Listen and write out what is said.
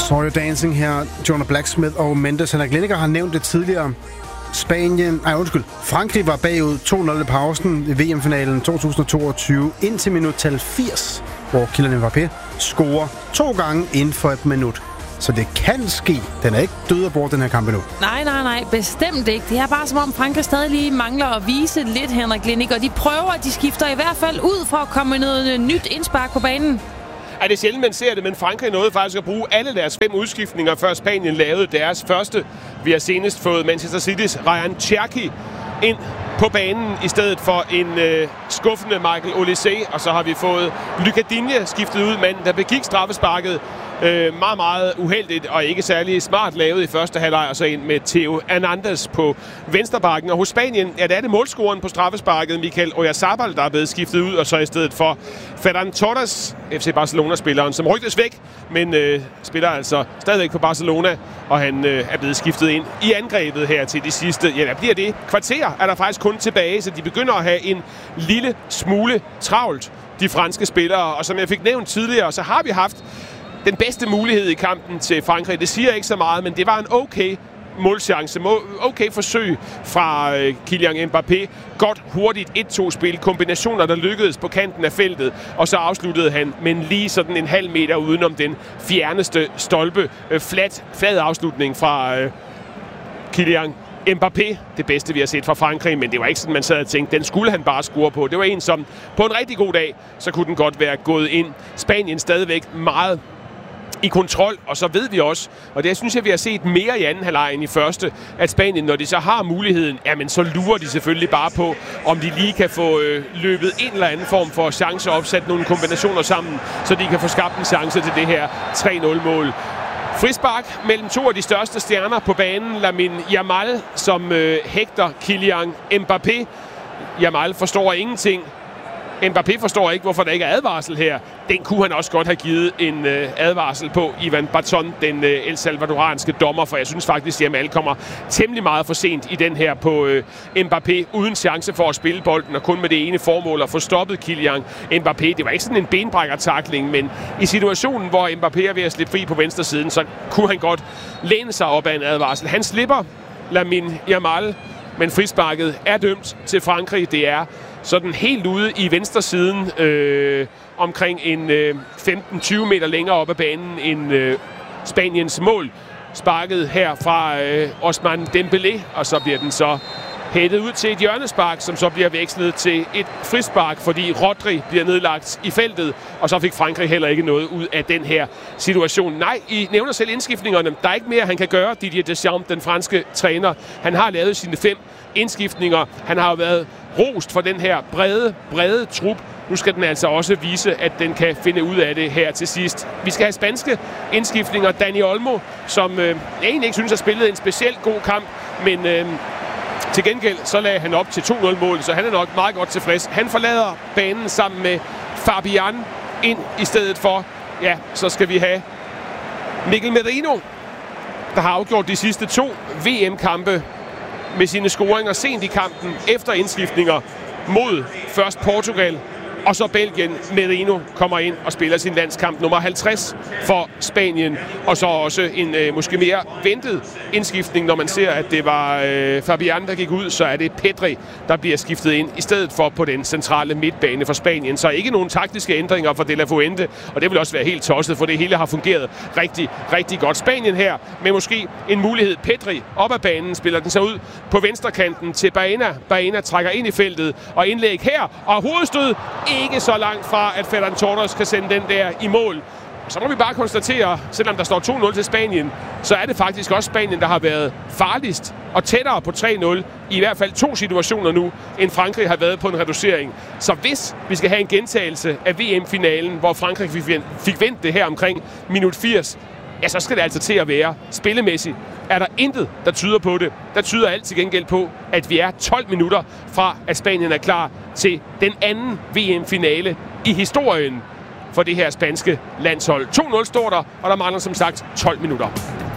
Saw You Dancing her, Jonah Blacksmith og Mendes. Henrik Lineker har nævnt det tidligere. Frankrig var bagud 2-0 i pausen i VM-finalen 2022 indtil minuttal 80, hvor Kylian Mbappé scorer 2 gange inden for et minut. Så det kan ske. Den er ikke død og bort, den her kamp endnu. Nej, bestemt ikke. Det er bare som om Frankrig stadig lige mangler at vise lidt, Henrik Lineker. De prøver, de skifter i hvert fald ud for at komme med noget nyt indspark på banen. Er det sjældent, man ser det, men Frankrig nåede faktisk at bruge alle deres 5 udskiftninger, før Spanien lavede deres første. Vi har senest fået Manchester City's Ryan Cherki ind på banen i stedet for en skuffende Michael Olise, og så har vi fået Lucas Digne skiftet ud, manden der begik straffesparket. Meget, meget uheldigt og ikke særlig smart lavet i første halvleg, og så ind med Theo Hernandez på venstrebakken. Og hos Spanien, ja, der er det målscoren på straffesparket, Mikel Oyarzabal, der er blevet skiftet ud, og så i stedet for Ferran Torres, FC Barcelona-spilleren, som rygtes væk, men spiller altså stadigvæk på Barcelona, og han er blevet skiftet ind i angrebet her til de sidste, ja, der bliver det kvarter, er der faktisk kun tilbage, så de begynder at have en lille smule travlt, de franske spillere. Og som jeg fik nævnt tidligere, så har vi haft den bedste mulighed i kampen til Frankrig. Det siger ikke så meget, men det var en okay målchance, okay forsøg fra Kylian Mbappé. Godt, hurtigt 1-2-spil, kombinationer, der lykkedes på kanten af feltet, og så afsluttede han, men lige sådan en halv meter udenom den fjerneste stolpe. Flad afslutning fra Kylian Mbappé, det bedste vi har set fra Frankrig, men det var ikke sådan, man sad og tænkte, den skulle han bare score på. Det var en, som på en rigtig god dag, så kunne den godt være gået ind. Spanien stadigvæk meget i kontrol, og så ved vi også, og det synes jeg, vi har set mere i anden halvleg end i første, at Spanien, når de så har muligheden, jamen så lurer de selvfølgelig bare på, om de lige kan få løbet en eller anden form for chance og opsat nogle kombinationer sammen, så de kan få skabt en chance til det her 3-0-mål. Frispark mellem 2 af de største stjerner på banen, Lamine Yamal, som hægter Kylian Mbappé. Yamal forstår ingenting. Mbappé forstår ikke, hvorfor der ikke er advarsel her. Den kunne han også godt have givet en advarsel på, Ivan Barton, den El Salvadoranske dommer, for jeg synes faktisk, at Yamal kommer temmelig meget for sent i den her på Mbappé, uden chance for at spille bolden, og kun med det ene formål at få stoppet Kylian Mbappé. Det var ikke sådan en benbrækker-tackling, men i situationen, hvor Mbappé er ved at slippe fri på venstre siden, så kunne han godt læne sig op af en advarsel. Han slipper Lamine Yamal, men frisparket er dømt til Frankrig. Det er sådan helt ude i venstre siden, omkring en 15-20 meter længere op ad banen end Spaniens mål. Sparket her fra Ousmane Dembélé, og så bliver den så hættet ud til et hjørnespark, som så bliver vekslet til et frispark, fordi Rodri bliver nedlagt i feltet, og så fik Frankrig heller ikke noget ud af den her situation. Nej, I nævner selv indskiftningerne. Der er ikke mere, han kan gøre, Didier Deschamps, den franske træner. Han har lavet sine 5 indskiftninger. Han har jo været rost for den her brede trup. Nu skal den altså også vise, at den kan finde ud af det her til sidst. Vi skal have spanske indskiftninger. Dani Olmo, som egentlig ikke synes har spillet en specielt god kamp, men til gengæld så lagde han op til 2-0-målet, så han er nok meget godt tilfreds. Han forlader banen sammen med Fabian ind i stedet for. Ja, så skal vi have Mikel Merino, der har afgjort de sidste 2 VM-kampe med sine scoringer sent i kampen efter indskiftninger mod først Portugal og så Belgien. Merino kommer ind og spiller sin landskamp nummer 50 for Spanien. Og så også en måske mere ventet indskiftning, når man ser, at det var Fabian, der gik ud, så er det Pedri, der bliver skiftet ind i stedet for på den centrale midtbane for Spanien. Så ikke nogen taktiske ændringer for De La Fuente, og det vil også være helt tosset, for det hele har fungeret rigtig, rigtig godt. Spanien her med måske en mulighed. Pedri op ad banen, spiller den så ud på venstrekanten til Baena. Baena trækker ind i feltet, og indlæg her, og hovedstød ikke så langt fra, at Ferran Torres kan sende den der i mål. Så må vi bare konstatere, selvom der står 2-0 til Spanien, så er det faktisk også Spanien, der har været farligst og tættere på 3-0 i hvert fald 2 situationer nu, end Frankrig har været på en reducering. Så hvis vi skal have en gentagelse af VM-finalen, hvor Frankrig fik vendt det her omkring minut 80, ja, så skal det altså til at være spillemæssigt. Er der intet, der tyder på det. Der tyder alt til gengæld på, at vi er 12 minutter fra, at Spanien er klar til den anden VM-finale i historien for det her spanske landshold. 2-0 står der, og der mangler som sagt 12 minutter.